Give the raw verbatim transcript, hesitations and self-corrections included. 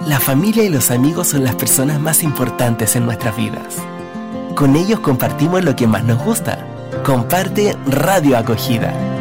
La familia y los amigos son las personas más importantes en nuestras vidas. Con ellos compartimos lo que más nos gusta. Comparte Radio Acogida.